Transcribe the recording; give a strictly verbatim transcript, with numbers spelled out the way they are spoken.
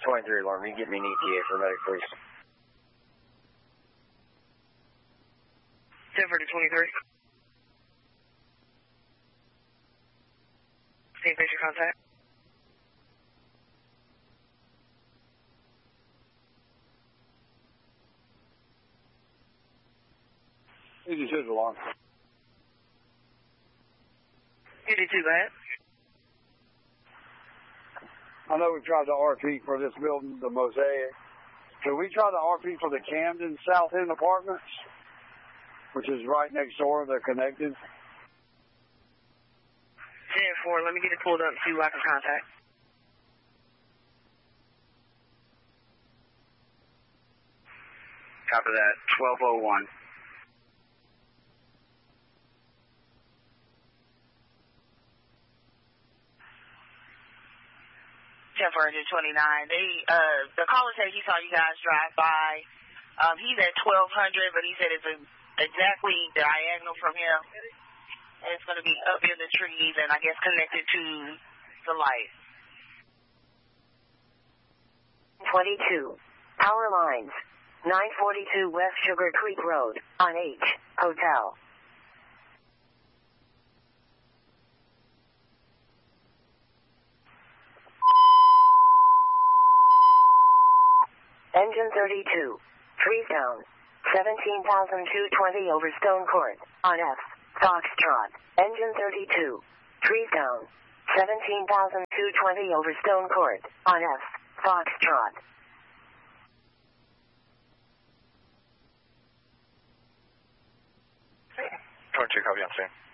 twenty-three alarm. You can get me an E T A for medic, please. ten forty twenty-three. Same picture contact. eighty-two alarm. eighty-two, go ahead. I know we tried the R P for this building, the Mosaic. Can we try the R P for the Camden South End Apartments, which is right next door? They're connected. ten four, let me get it pulled up and see who I can contact. Copy that, twelve oh one. ten four twenty-nine. They, uh, the caller said he saw you guys drive by. Um, he's at twelve hundred, but he said it's a, exactly diagonal from him. And it's going to be up in the trees and I guess connected to the light. twenty-two. Power lines. nine forty-two West Sugar Creek Road, on H, Hotel. Engine thirty-two. Trees down. seventeen thousand two hundred twenty over Stone Court, on F, Foxtrot. Engine thirty-two. Trees down. seventeen thousand two hundred twenty over Stone Court, on F, Foxtrot. twenty-two, copy on scene.